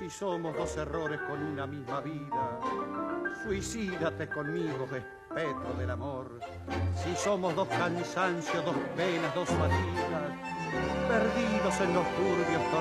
Si somos dos errores con una misma vida, suicídate conmigo, espectro del amor. Si somos dos cansancios, dos penas, dos fatigas, perdidos en los turbios